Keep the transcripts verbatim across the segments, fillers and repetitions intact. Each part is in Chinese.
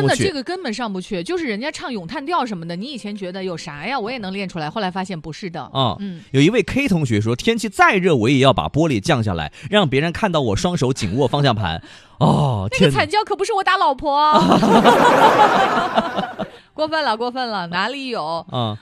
不去。 真的，这个根本上不去。就是人家唱咏叹调什么的，你以前觉得有啥呀，我也能练出来，后来发现不是的。 啊、嗯，有一位 K 同学说，天气再热，我也要把玻璃降下来，让别人看到我双手紧握方向盘。哦， 那个惨叫可不是我打老婆、啊，过分了，过分了，哪里有？啊、哦，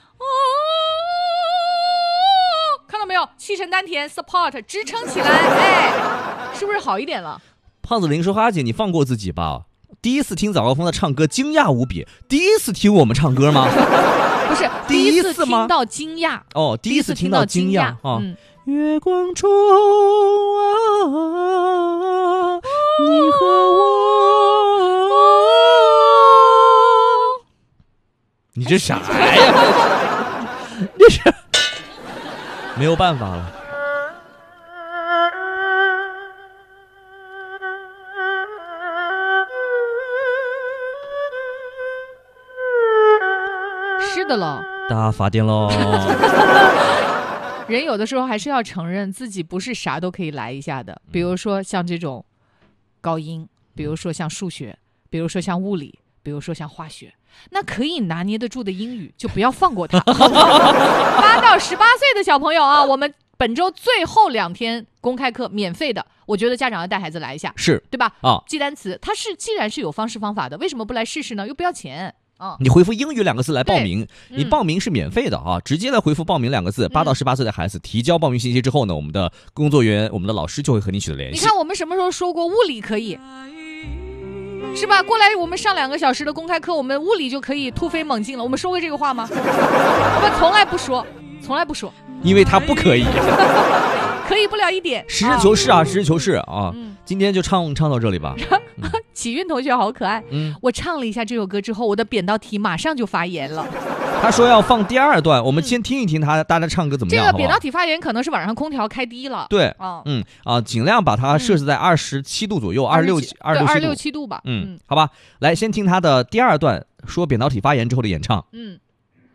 看到没有？气沉丹田 ，support 支撑起来，哎，是不是好一点了？ 胖子林说：“哈姐，你放过自己吧。第一次听早高峰的唱歌，惊讶无比。第一次听我们唱歌吗？ 不是， 第一次听到惊讶。 哦，第一次听到惊讶啊！ 嗯、 月光中啊，你和我，你这啥呀？这是没有办法了。” 是的了， 大家发电喽！ 人有的时候还是要承认自己不是啥都可以来一下的，比如说像这种高音，比如说像数学，比如说像物理，比如说像化学，那可以拿捏得住的英语就不要放过它。八到十八岁的小朋友啊，我们本周最后两天公开课免费的，我觉得家长要带孩子来一下， 是对吧？ 啊， 记单词，它是既然是有方式方法的，为什么不来试试呢？又不要钱。哦、 你回复英语两个字来报名， 嗯、 你报名是免费的啊，直接来回复报名两个字，八到十八岁的孩子提交报名信息之后呢，我们的工作人员、我们的老师就会和你取得联系。 你看我们什么时候说过物理可以，是吧？过来我们上两个小时的公开课，我们物理就可以突飞猛进了。我们说过这个话吗？我们从来不说，从来不说， 因为它不可以。 可以不了一点， 实事求是啊，实事求是啊。 嗯、 今天就唱唱到这里吧。 启运同学好可爱，嗯，我唱了一下这首歌之后，我的扁桃体马上就发炎了。 他说要放第二段，我们先听一听他大家唱歌怎么样。 这个扁桃体发炎可能是晚上空调开低了。 对，哦、嗯啊，尽量把它设置在二十七度左右，二十六二十六七度吧。 嗯，好吧，来先听他的第二段，说扁桃体发炎之后的演唱。 嗯。